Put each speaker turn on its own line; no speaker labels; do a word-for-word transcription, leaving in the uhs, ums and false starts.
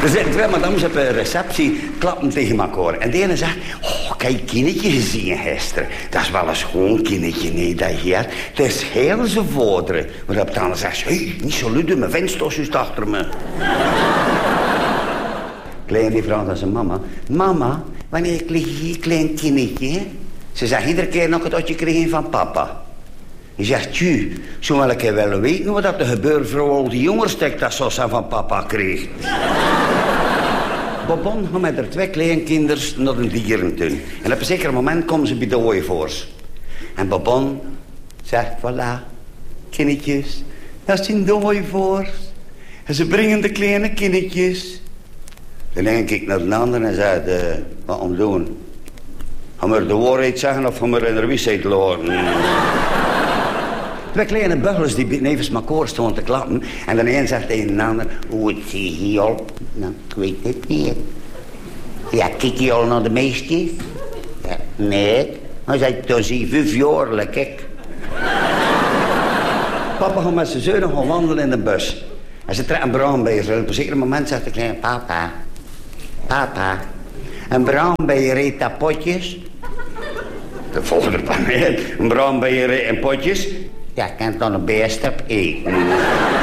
Er zitten twee madames op een receptie, klappen tegen elkaar. En de ene zegt, oh, kijk, kindetje gezien gisteren. Dat is wel een schoon kindetje, nee, dat hier. Het is heel zijn voderen. Maar op de andere zegt, hé, hey, niet zo luid, mijn vensters juist achter me. Klein die vraagt aan zijn mama, mama, wanneer krijg je hier klein kindetje? Ze zegt iedere keer nog het otje krijgen van papa. Hij zegt, tju, zo wil ik wel weten wat er gebeurt voor die jongerstek dat zo van papa kreeg. Bobon gaat met haar twee kleinkinders naar een dierentuin. En op een zeker moment komen ze bij de ooievaars. En Bobon zegt, voilà, kindjes, dat zijn de ooievaars. En ze brengen de kleine kindjes. Dan denk ik naar de ander en zei, uh, wat om doen? Gaan we de waarheid zeggen of gaan we in de wijsheid laten? Twee kleine buggels die nevens elkaar stonden te klappen. En de een zegt tegen de ander, hoe het zie je al? Nou, ik weet het niet. Ja, kijk je al naar de meisjes? Ja, nee. Hij zei, toen zie je vijf jaar, kijk. Papa gaat met zijn zeunen gaan wandelen in de bus. En ze trekken een braambeer. Op een zeker moment zegt de kleine, papa, papa, een braambeer eet dat potjes? De volgende paneel, een braambeer eet en potjes? Ja, ik kan dan een beest op eten.